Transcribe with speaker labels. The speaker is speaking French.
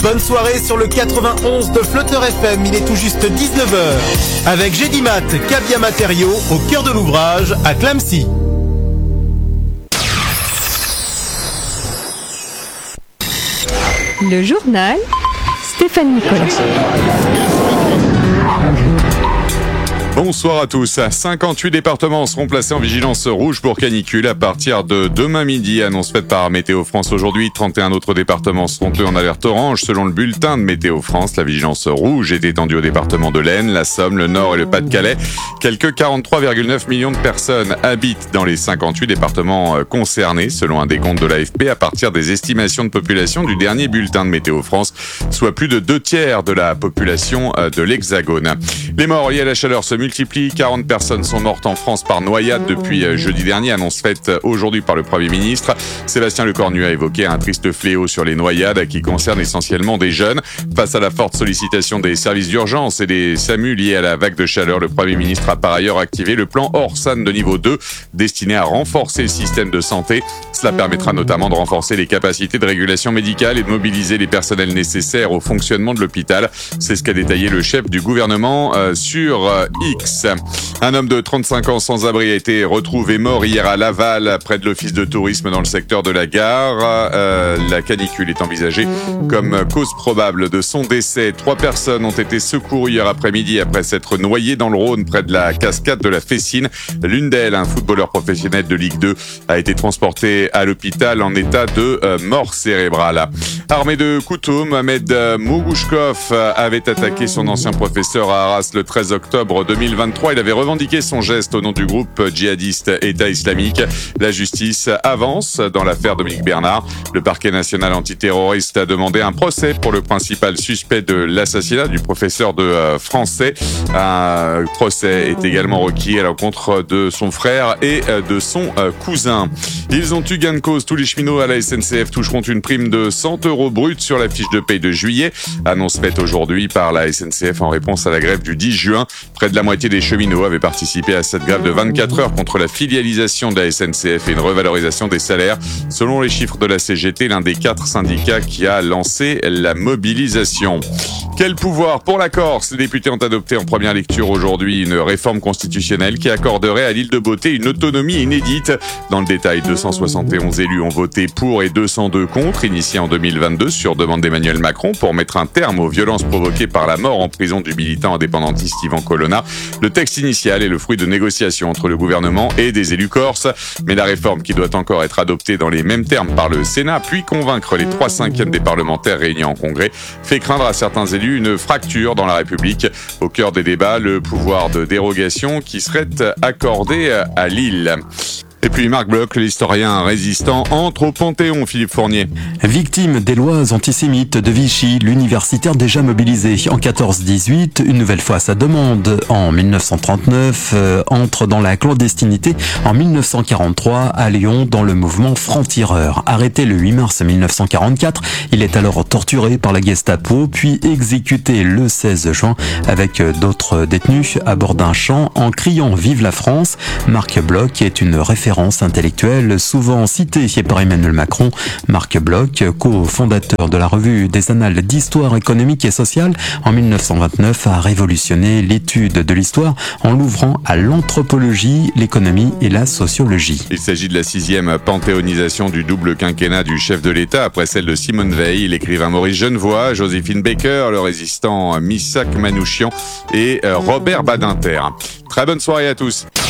Speaker 1: Bonne soirée sur le 91 de Flotteur FM, il est tout juste 19h. Avec Gédimat, Cabia Matériaux, au cœur de l'ouvrage, à Clamecy.
Speaker 2: Le journal, Stéphane Nicolas.
Speaker 3: Bonsoir à tous. 58 départements seront placés en vigilance rouge pour canicule à partir de demain midi. Annonce faite par Météo France aujourd'hui. 31 autres départements seront eux en alerte orange selon le bulletin de Météo France. La vigilance rouge est étendue au département de l'Aisne, la Somme, le Nord et le Pas-de-Calais. Quelques 43,9 millions de personnes habitent dans les 58 départements concernés selon un décompte de l'AFP à partir des estimations de population du dernier bulletin de Météo France, soit plus de 2/3 de la population de l'Hexagone. Les morts liés à la chaleur se multiplient. 40 personnes sont mortes en France par noyade depuis jeudi dernier, annonce faite aujourd'hui par le Premier ministre. Sébastien Lecornu a évoqué un triste fléau sur les noyades qui concerne essentiellement des jeunes. Face à la forte sollicitation des services d'urgence et des SAMU liés à la vague de chaleur, le Premier ministre a par ailleurs activé le plan Orsan de niveau 2 destiné à renforcer le système de santé. Cela permettra notamment de renforcer les capacités de régulation médicale et de mobiliser les personnels nécessaires au fonctionnement de l'hôpital. C'est ce qu'a détaillé le chef du gouvernement sur X. Un homme de 35 ans sans abri a été retrouvé mort hier à Laval, près de l'office de tourisme dans le secteur de la gare. La canicule est envisagée comme cause probable de son décès. 3 personnes ont été secourues hier après-midi après s'être noyées dans le Rhône près de la cascade de la Fessine. L'une d'elles, un footballeur professionnel de Ligue 2, a été transporté à l'hôpital en état de mort cérébrale. Armé de couteaux, Mohamed Mougouchkov avait attaqué son ancien professeur à Arras le 13 octobre 2023. Il avait revendiqué son geste au nom du groupe djihadiste État islamique. La justice avance dans l'affaire Dominique Bernard. Le parquet national antiterroriste a demandé un procès pour le principal suspect de l'assassinat du professeur de français. Un procès est également requis à l'encontre de son frère et de son cousin. Ils ont eu gain de cause. Tous les cheminots à la SNCF toucheront une prime de 100 € brut sur la fiche de paye de juillet. Annonce faite aujourd'hui par la SNCF en réponse à la grève du 10 juin. Près de la moitié des cheminots avaient participé à cette grève de 24 heures contre la filialisation de la SNCF et une revalorisation des salaires. Selon les chiffres de la CGT, l'un des 4 syndicats qui a lancé la mobilisation. Quel pouvoir pour la Corse? Les députés ont adopté en première lecture aujourd'hui une réforme constitutionnelle qui accorderait à l'île de Beauté une autonomie inédite. Dans le détail, 271 élus ont voté pour et 202 contre, initiés en 2022 sur demande d'Emmanuel Macron pour mettre un terme aux violences provoquées par la mort en prison du militant indépendantiste Ivan Colonna. Le texte initial est le fruit de négociations entre le gouvernement et des élus corses. Mais la réforme, qui doit encore être adoptée dans les mêmes termes par le Sénat, puis convaincre les 3/5 des parlementaires réunis en congrès, fait craindre à certains élus une fracture dans la République. Au cœur des débats, le pouvoir de dérogation qui serait accordé à l'île. Et puis Marc Bloch, l'historien résistant, entre au Panthéon, Philippe Fournier.
Speaker 4: Victime des lois antisémites de Vichy, l'universitaire déjà mobilisé en 14-18, une nouvelle fois à sa demande en 1939, entre dans la clandestinité en 1943 à Lyon dans le mouvement Franc-Tireur. Arrêté le 8 mars 1944, il est alors torturé par la Gestapo, puis exécuté le 16 juin avec d'autres détenus à bord d'un champ en criant « Vive la France ». Marc Bloch est une référence intellectuelle souvent citée par Emmanuel Macron. Marc Bloch, co-fondateur de la revue des Annales d'histoire économique et sociale, en 1929 a révolutionné l'étude de l'histoire en l'ouvrant à l'anthropologie, l'économie et la sociologie.
Speaker 3: Il s'agit de la 6e panthéonisation du double quinquennat du chef de l'État après celle de Simone Veil, l'écrivain Maurice Genevoix, Joséphine Baker, le résistant Missak Manouchian et Robert Badinter. Très bonne soirée à tous.